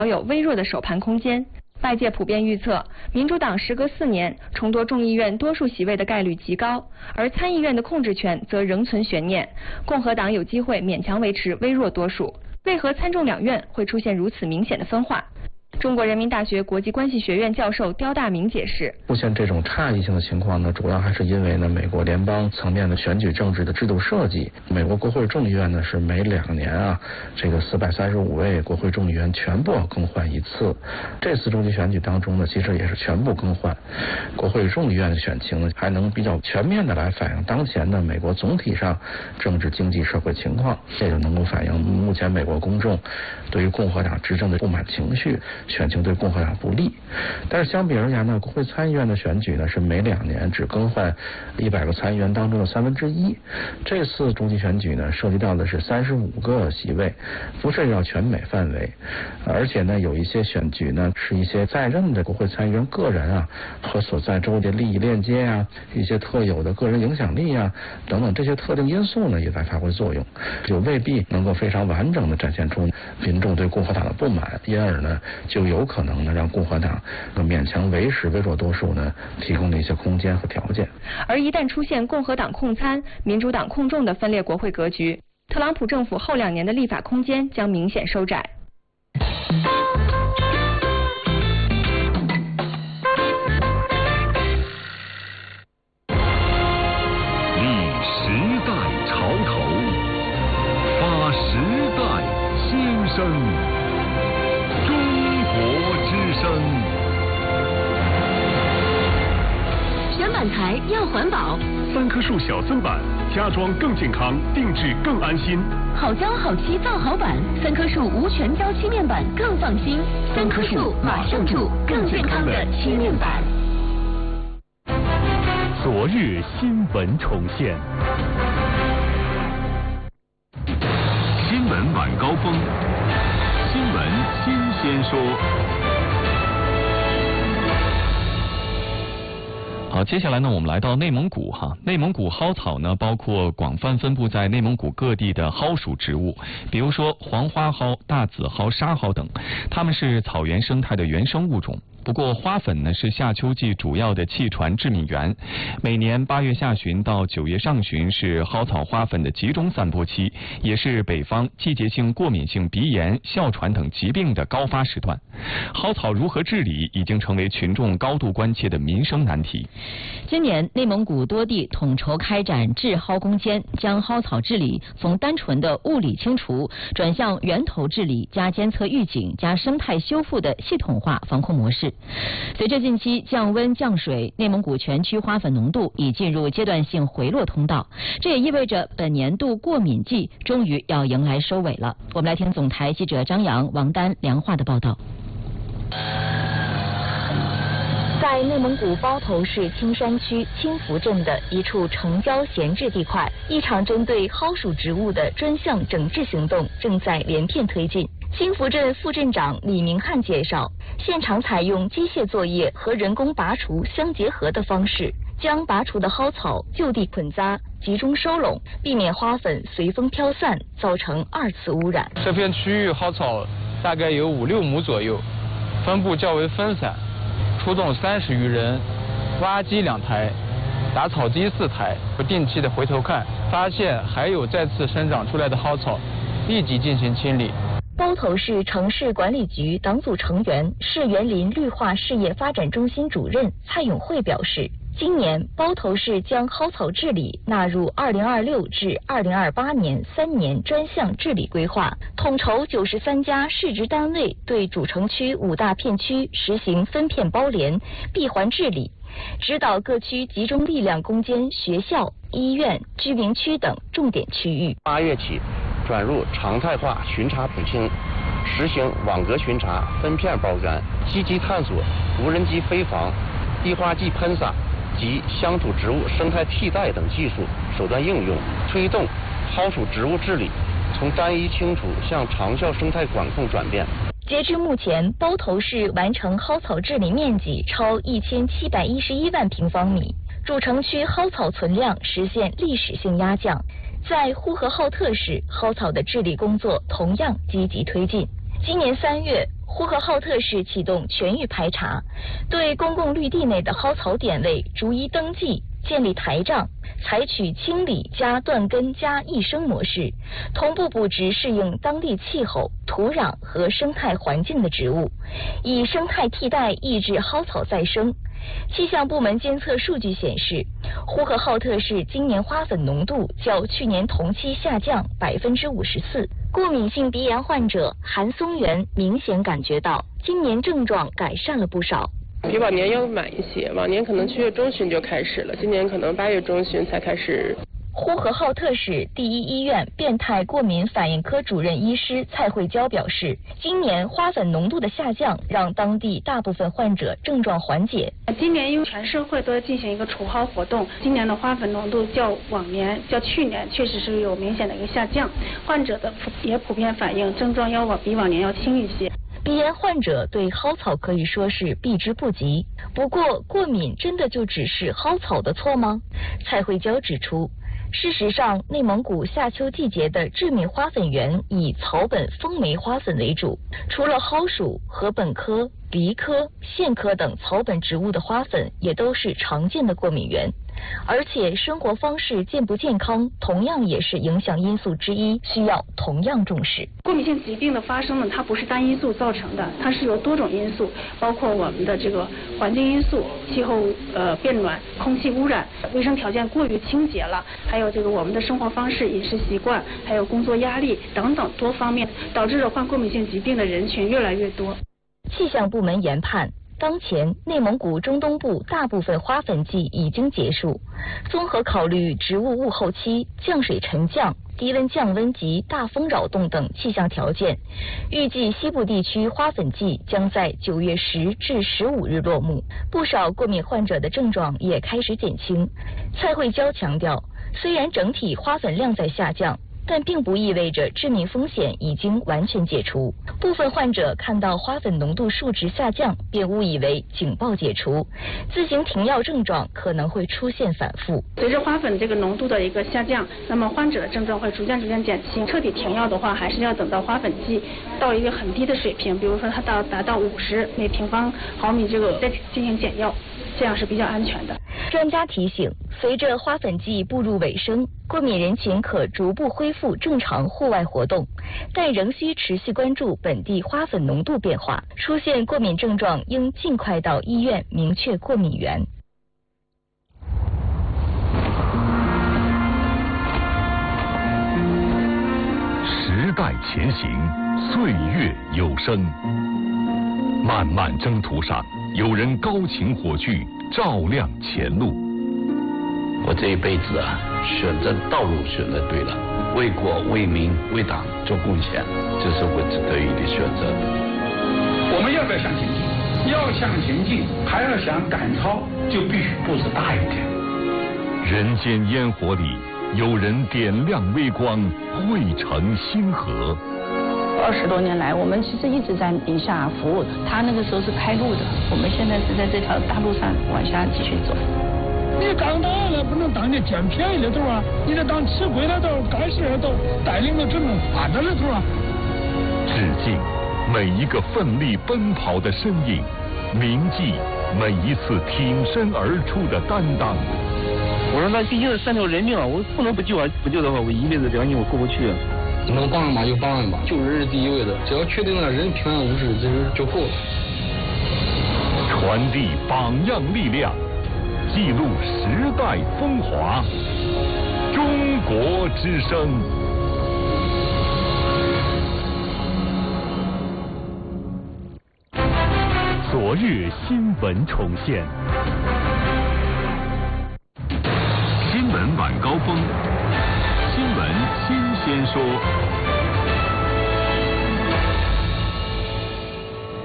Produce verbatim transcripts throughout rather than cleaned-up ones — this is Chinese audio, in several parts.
保有微弱的首盘空间。外界普遍预测，民主党时隔四年重夺众议院多数席位的概率极高，而参议院的控制权则仍存悬念，共和党有机会勉强维持微弱多数。为何参众两院会出现如此明显的分化？中国人民大学国际关系学院教授刁大明解释， 出现这种差异性的情况呢，主要还是因为呢，美国联邦层面的选举政治的制度设计，美国国会众议院呢是每两年啊，这个四百三十五位国会众议员全部要更换一次。这次中期选举当中呢，其实也是全部更换。国会众议院的选情呢，还能比较全面的来反映当前的美国总体上政治、经济、社会情况，这就能够反映目前美国公众对于共和党执政的不满情绪。选情对共和党不利，但是相比而言呢，国会参议院的选举呢是每两年只更换一百个参议员当中的三分之一。这次中期选举呢，涉及到的是三十五个席位，不涉及到全美范围，而且呢，有一些选举呢是一些在任的国会参议员个人啊和所在州的利益链接啊，一些特有的个人影响力啊等等这些特定因素呢也在发挥作用，就未必能够非常完整的展现出民众对共和党的不满，因而呢就有可能呢让共和党勉强维持微弱多数呢提供了一些空间和条件。 而一旦出现共和党控参、民主党控众的分裂国会格局，特朗普政府后两年的立法空间将明显收窄。 立时代潮头，发时代新生。 选板材要环保， 三棵树小森板，家装更健康，定制更安心。 好胶好漆造好板，三棵树无全胶漆面板更放心。三棵树马上住更健康的漆面板。 昨日新闻重现， 新闻晚高峰，新闻新鲜说。 好，接下来呢，我们来到内蒙古哈。内蒙古蒿草呢，包括广泛分布在内蒙古各地的蒿属植物，比如说黄花蒿、大紫蒿、沙蒿等，它们是草原生态的原生物种。不过花粉呢是夏秋季主要的气传致敏源，每年八月下旬到九月上旬是蒿草花粉的集中散播期，也是北方季节性过敏性鼻炎、哮喘等疾病的高发时段。蒿草如何治理已经成为群众高度关切的民生难题。 今年内蒙古多地统筹开展治蒿攻坚，将蒿草治理从单纯的物理清除转向源头治理加监测预警加生态修复的系统化防控模式。随着近期降温降水，内蒙古全区花粉浓度已进入阶段性回落通道，这也意味着本年度过敏季终于要迎来收尾了。我们来听总台记者张扬、王丹、梁化的报道。在内蒙古包头市青山区青福镇的一处城郊闲置地块，一场针对蒿属植物的专项整治行动正在连片推进。青福镇副镇长李明汉介绍，现场采用机械作业和人工拔除相结合的方式，将拔除的蒿草就地捆扎，集中收拢，避免花粉随风飘散，造成二次污染。 这片区域蒿草大概有五六亩左右，分布较为分散，出动三十余人，挖机两台，打草机四台，不定期的回头看，发现还有再次生长出来的蒿草，立即进行清理。 包头市城市管理局党组成员、市园林绿化事业发展中心主任蔡永慧表示，今年包头市将蒿草治理纳入二零二六至二零二八年三年专项治理规划，统筹九十三家市直单位对主城区五大片区实行分片包联、闭环治理，指导各区集中力量攻坚学校、医院、居民区等重点区域。 八月起转入常态化巡查普清，实行网格巡查、分片包干，积极探索无人机飞防、滴花剂喷洒及乡土植物生态替代等技术手段应用，推动蒿属植物治理从单一清除向长效生态管控转变。 截至目前，包头市完成蒿草治理面积超一千七百一十一万平方米，主城区蒿草存量实现历史性压降。在呼和浩特市，蒿草的治理工作同样积极推进。今年三月， 呼和浩特市启动全域排查，对公共绿地内的蒿草点位逐一登记，建立台账，采取清理加断根加益生模式，同步布置适应当地气候、土壤和生态环境的植物，以生态替代抑制蒿草再生。气象部门监测数据显示，呼和浩特市今年花粉浓度较去年同期下降百分之五十四。过敏性鼻炎患者韩松元明显感觉到，今年症状改善了不少。 比往年要晚一些，往年可能七月中旬就开始了，今年可能八月中旬才开始。 呼和浩特市第一医院变态过敏反应科主任医师蔡慧娇表示，今年花粉浓度的下降让当地大部分患者症状缓解。 今年因为全社会都在进行一个除蒿活动，今年的花粉浓度较往年、较去年确实是有明显的一个下降，患者的普也普遍反映症状要往比往年要轻一些。 鼻炎患者对蒿草可以说是避之不及，不过过敏真的就只是蒿草的错吗？蔡慧娇指出，事实上，内蒙古夏秋季节的致命花粉源以草本风梅花粉为主，除了蒿属、禾本科、梨科、苋科等草本植物的花粉也都是常见的过敏源。而且生活方式健不健康同样也是影响因素之一，需要同样重视。 过敏性疾病的发生呢，它不是单因素造成的，它是由多种因素，包括我们的这个环境因素、气候呃变暖、空气污染、卫生条件过于清洁了，还有这个我们的生活方式、饮食习惯，还有工作压力等等多方面，导致了患过敏性疾病的人群越来越多。 气象部门研判，当前内蒙古中东部大部分花粉季已经结束，综合考虑植物物候期、降水沉降、低温降温及大风扰动等气象条件，预计西部地区花粉季将在九月十至十五日落幕。不少过敏患者的症状也开始减轻。蔡慧娇强调，虽然整体花粉量在下降，但并不意味着致命风险已经完全解除。部分患者看到花粉浓度数值下降，便误以为警报解除，自行停药症状可能会出现反复。 随着花粉这个浓度的一个下降，那么患者的症状会逐渐逐渐减轻。彻底停药的话，还是要等到花粉季到一个很低的水平，比如说它到达到五十每平方毫米这个再进行减药，这样是比较安全的。 专家提醒，随着花粉季步入尾声，过敏人群可逐步恢复正常户外活动，但仍需持续关注本地花粉浓度变化。出现过敏症状，应尽快到医院明确过敏源。 时代前行，岁月有声。漫漫征途上，有人高擎火炬，照亮前路。 我这一辈子啊，选择道路选择对了，为国为民为党做贡献，这是我值得意的选择。 我们要不要向前进？要向前进，还要想赶超，就必须步子大一点。 人间烟火里，有人点亮微光，汇成星河。 二十多年来，我们其实一直在宁夏服务。他那个时候是开路的，我们现在是在这条大路上往下继续走。 你刚到了，不能当你捡便宜的头啊！你得当吃亏的头、干事的头，带领着整个发展的头啊！ 致敬每一个奋力奔跑的身影，铭记每一次挺身而出的担当。 我说那毕竟是三条人命啊，我不能不救啊！不救的话，我一辈子良心我过不去啊！ 能帮人吧就帮人吧，救人是第一位的，只要确定了人平安无事，这就够了。 传递榜样力量，记录时代风华。中国之声。 昨日新闻重现。 新闻晚高峰，新闻新鲜说。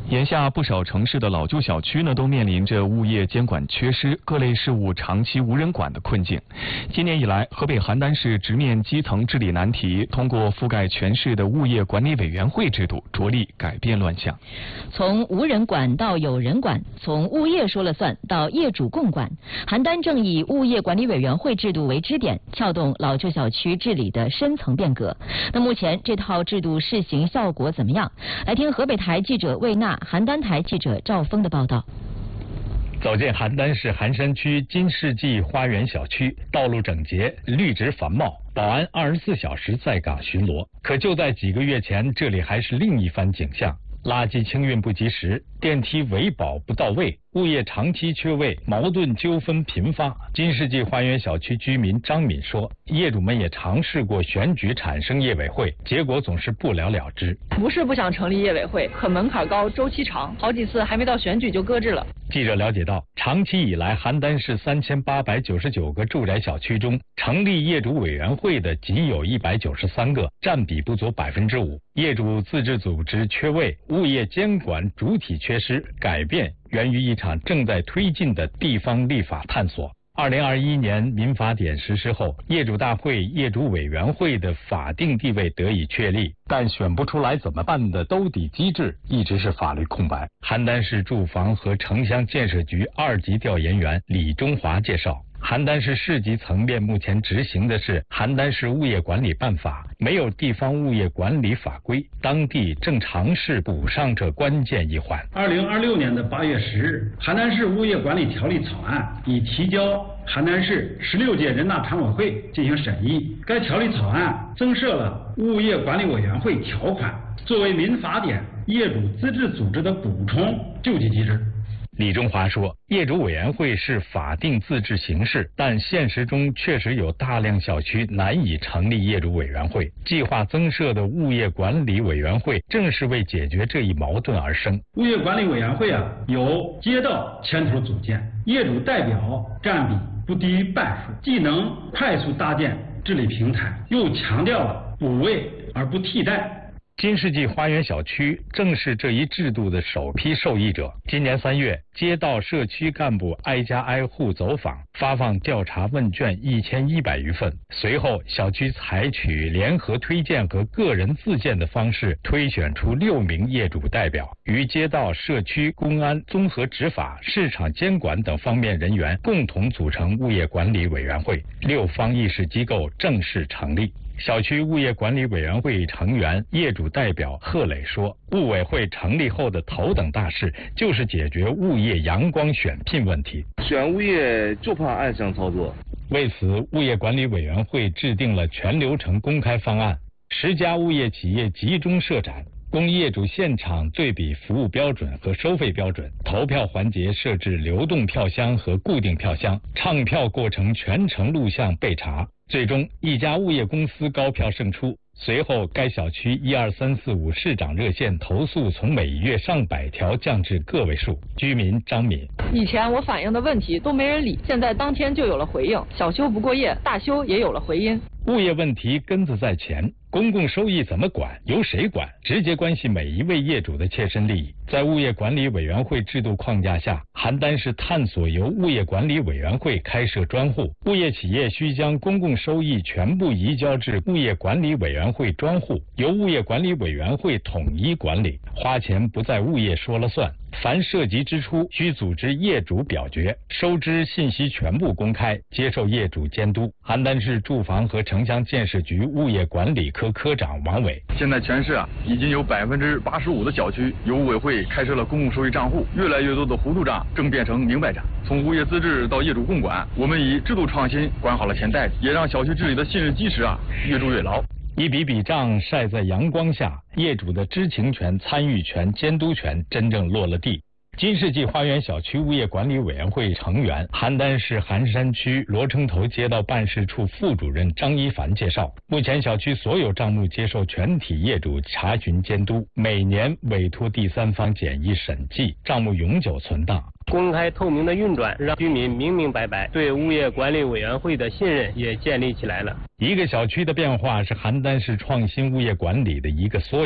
眼下不少城市的老旧小区呢，都面临着物业监管缺失、各类事务长期无人管的困境。今年以来，河北邯郸市直面基层治理难题，通过覆盖全市的物业管理委员会制度，着力改变乱象。 从无人管到有人管，从物业说了算到业主共管，邯郸正以物业管理委员会制度为支点，撬动老旧小区治理的深层变革。那目前这套制度试行效果怎么样？来听河北台记者魏娜、邯郸台记者赵峰的报道。 走进邯郸市寒山区金世纪花园小区，道路整洁，绿植繁茂，保安二十四小时在岗巡逻。可就在几个月前，这里还是另一番景象。垃圾清运不及时，电梯维保不到位，物业长期缺位，矛盾纠纷频发。金世纪花园小区居民张敏说，业主们也尝试过选举产生业委会，结果总是不了了之。 不是不想成立业委会，可门槛高，周期长，好几次还没到选举就搁置了。 记者了解到，长期以来，邯郸市三千八百九十九个住宅小区中，成立业主委员会的仅有一百九十三个，占比不足百分之五。业主自治组织缺位，物业监管主体缺失，改变源于一场正在推进的地方立法探索。二零二一年民法典实施后，业主大会、业主委员会的法定地位得以确立，但选不出来怎么办的兜底机制一直是法律空白。邯郸市住房和城乡建设局二级调研员李中华介绍，邯郸市市级层面目前执行的是邯郸市物业管理办法，没有地方物业管理法规，当地正尝试补上这关键一环。 二零二六年的八月十日，邯郸市物业管理条例草案已提交邯郸市十六届人大常委会进行审议。该条例草案增设了物业管理委员会条款，作为民法典业主自治组织的补充救济机制。 李中华说，业主委员会是法定自治形式，但现实中确实有大量小区难以成立业主委员会。计划增设的物业管理委员会正是为解决这一矛盾而生。 物业管理委员会啊，由街道牵头组建，业主代表占比不低于半数，既能快速搭建治理平台，又强调了补位而不替代。 金世纪花园小区正是这一制度的首批受益者。今年三月，街道社区干部挨家挨户走访，发放调查问卷一千一百余份。随后，小区采取联合推荐和个人自荐的方式，推选出六名业主代表，与街道、社区、公安、综合执法、市场监管等方面人员共同组成物业管理委员会，六方议事机构正式成立。小区物业管理委员会成员、业主代表贺磊说，物委会成立后的头等大事就是解决物业阳光选聘问题。 选物业就怕暗箱操作。 为此，物业管理委员会制定了全流程公开方案，十家物业企业集中设展，供业主现场对比服务标准和收费标准。投票环节设置流动票箱和固定票箱，唱票过程全程录像备查。最终，一家物业公司高票胜出。随后，该小区一二三四五市长热线投诉从每月上百条降至个位数。居民张敏： 以前我反映的问题都没人理，现在当天就有了回应，小修不过夜，大修也有了回音。 物业问题根子在前，公共收益怎么管，由谁管，直接关系每一位业主的切身利益。在物业管理委员会制度框架下，邯郸市探索由物业管理委员会开设专户，物业企业需将公共收益全部移交至物业管理委员会专户，由物业管理委员会统一管理，花钱不在物业说了算。凡涉及支出，需组织业主表决，收支信息全部公开，接受业主监督。邯郸市住房和城乡建设局物业管理科科长王伟： 现在全市啊，已经有百分之八十五的小区由物委会开设了公共收益账户，越来越多的糊涂账正变成明白账。从物业自治到业主共管，我们以制度创新管好了钱袋子，也让小区治理的信任基石啊越筑越牢。 一笔笔账晒在阳光下，业主的知情权、参与权、监督权真正落了地。金世纪花园小区物业管理委员会成员、邯郸市寒山区罗城头街道办事处副主任张一凡介绍，目前小区所有账目接受全体业主查询监督，每年委托第三方简易审计，账目永久存档。 公开透明的运转，让居民明明白白，对物业管理委员会的信任也建立起来了。 一个小区的变化是邯郸市创新物业管理的一个缩影。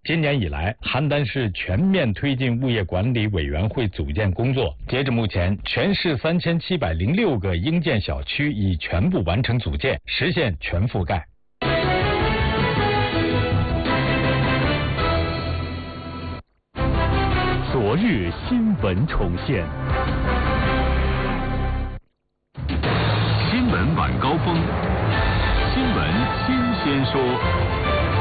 今年以来，邯郸市全面推进物业管理委员会组建工作。截至目前，全市三千七百零六个应建小区已全部完成组建，实现全覆盖。 昨日新闻重现， 新闻晚高峰，新闻新鲜说。